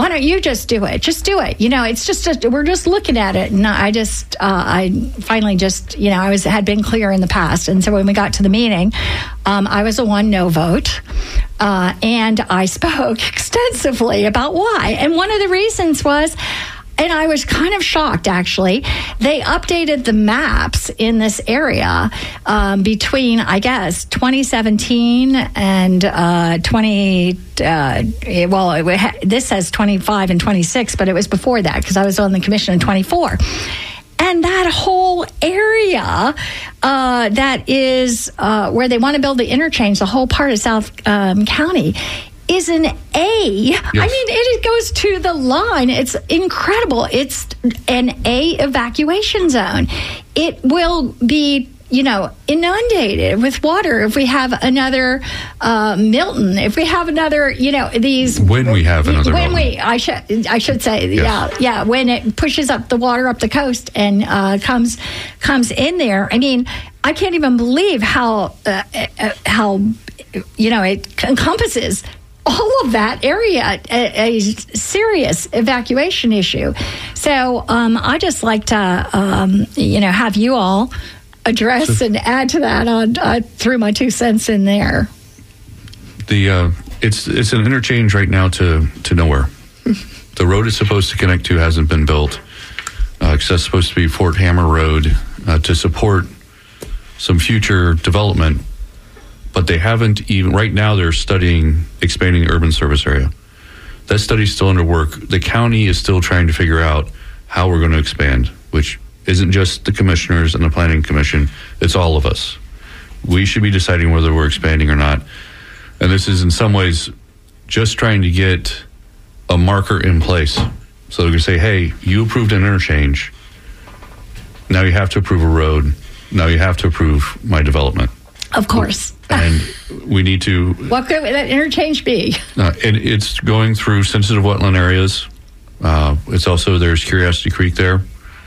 why don't you just do it? Just do it. It's just we're just looking at it. And I finally just, had been clear in the past. And so when we got to the meeting, I was a 1-no vote. And I spoke extensively about why. And one of the reasons was, and I was kind of shocked, actually, they updated the maps in this area between, I guess, 2017 and this says 25 and 26, but it was before that because I was on the commission in 24. And that whole area that is where they want to build the interchange, the whole part of South County, is an A. Yes. I mean, it goes to the line. It's incredible. It's an A evacuation zone. It will be, inundated with water if we have another Milton. If we have another, these. When we have another Milton. I should say, yes. yeah. When it pushes up the water up the coast and comes in there. I mean, I can't even believe how it encompasses all of that area, a serious evacuation issue. So I just like to, have you all address and add to that. I threw my 2 cents in there. It's an interchange right now to nowhere. The road it's supposed to connect to hasn't been built. Because that's supposed to be Fort Hammer Road to support some future development. But they haven't even, right now they're studying expanding the urban service area. That study's still under work. The county is still trying to figure out how we're going to expand, which isn't just the commissioners and the planning commission, it's all of us. We should be deciding whether we're expanding or not. And this is in some ways just trying to get a marker in place. So they're going to say, hey, you approved an interchange. Now you have to approve a road. Now you have to approve my development. Of course. And we need to... What could that interchange be? And it's going through sensitive wetland areas. It's also, there's Curiosity Creek there,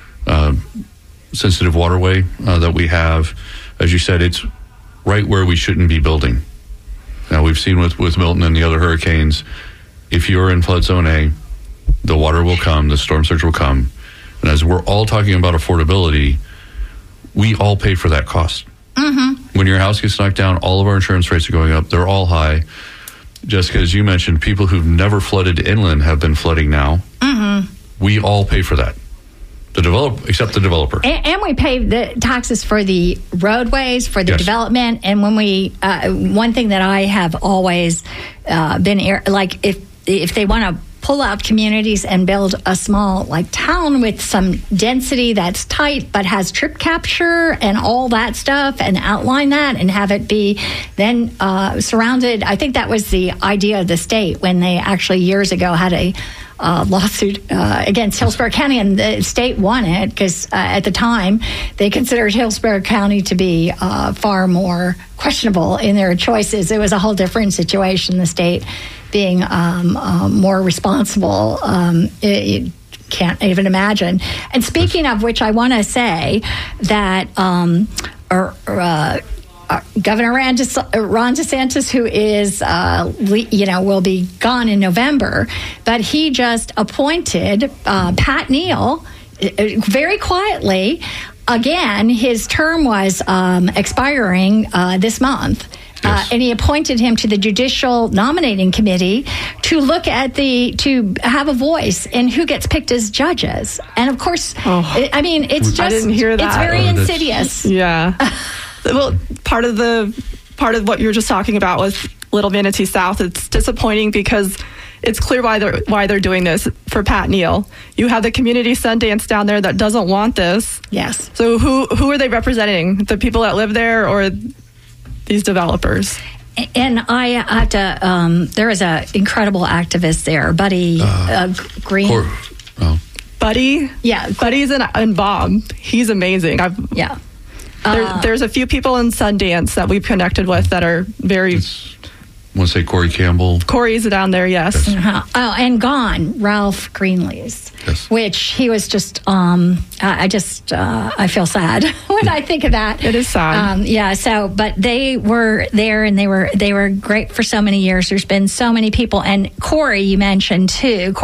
sensitive waterway that we have. As you said, it's right where we shouldn't be building. Now, we've seen with Milton and the other hurricanes, if you're in flood zone A, the water will come, the storm surge will come. And as we're all talking about affordability, we all pay for that cost. Mm-hmm. When your house gets knocked down, all of our insurance rates are going up. They're all high. Jessica, as you mentioned, people who've never flooded inland have been flooding now. Mm-hmm. We all pay for that. Except the developer. And we pay the taxes for the roadways, for the development. And when we, one thing that I have always been, like if they want to pull out communities and build a small town with some density that's tight but has trip capture and all that stuff and outline that and have it be then surrounded. I think that was the idea of the state when they actually years ago had a lawsuit against Hillsborough County, and the state won it because at the time they considered Hillsborough County to be far more questionable in their choices. It was a whole different situation. The state being more responsible, you can't even imagine. And speaking of which, I want to say that Governor Ron DeSantis, who is, will be gone in November, but he just appointed Pat Neal very quietly. Again, his term was expiring this month. Yes. And he appointed him to the Judicial Nominating Committee to look at to have a voice in who gets picked as judges. And of course, I mean, it's just, I didn't hear that. It's very insidious. Yeah. Well, part of what you were just talking about with Little Manatee South, it's disappointing because it's clear why they're doing this for Pat Neal. You have the community Sundance down there that doesn't want this. Yes. So who are they representing? The people that live there or these developers? And I have to, there is an incredible activist there, Buddy Green. Buddy? Yeah. Buddy's in Bob. He's amazing. Yeah. There's a few people in Sundance that we've connected with that are very... I want to say Corey Campbell. Corey's down there, yes. Uh-huh. Oh, and gone, Ralph Greenlees. Yes. Which he was just, I feel sad when I think of that. It is sad. But they were there and they were great for so many years. There's been so many people. And Corey, you mentioned too.